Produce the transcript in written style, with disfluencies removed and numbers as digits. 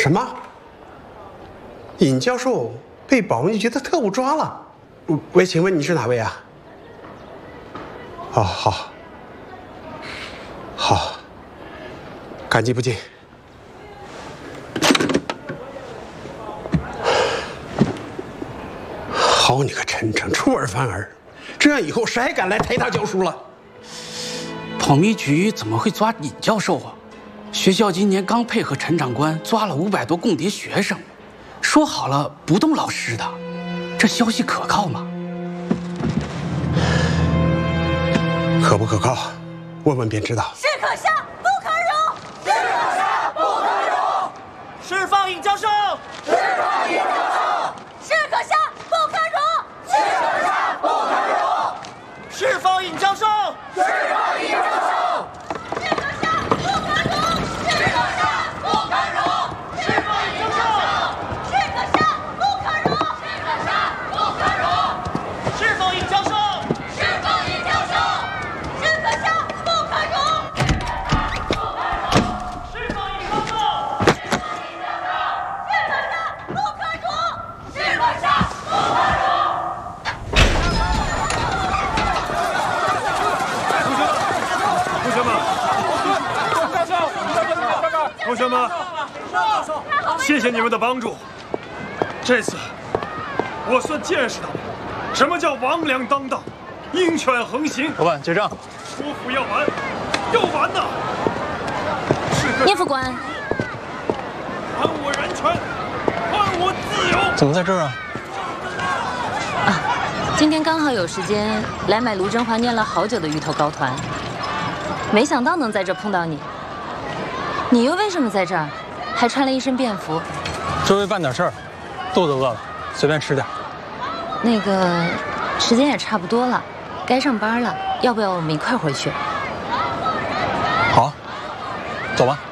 什么？尹教授被保密局的特务抓了？喂，请问你是哪位啊？哦，好，好，感激不尽。好你个陈诚，出尔反尔，这样以后谁还敢来台大教书了？ 保密局怎么会抓尹教授啊？学校今年刚配合陈长官抓了500多共谍学生，说好了不动老师的，这消息可靠吗？ 可不可靠？问问便知道。 是可下不可容，是可下不可容。 释放尹教授， 释放尹教授，是可下不可容，是可下不可容。 释放尹教授， 释放尹教授，是可下不可容，是可下不可容。释放尹教授，是可下不可容，是可下不可容。 释放尹教授， 释放尹教授，是可下不可容。 释放尹教授， 是可下不可容，是可下不可容。 同学们，谢谢你们的帮助。这次我算见识到了什么叫王良当道，鹰犬横行。 老板结账。 说服要完，要完呐！ 聂副官， 还我人权，还我自由。 怎么在这儿啊？ 今天刚好有时间来买卢振华念了好久的芋头糕团，没想到能在这碰到你。你又为什么在这儿？还穿了一身便服？ 周围办点事儿，肚子饿了，随便吃点。 那个，时间也差不多了，该上班了，要不要我们一块回去？ 好，走吧。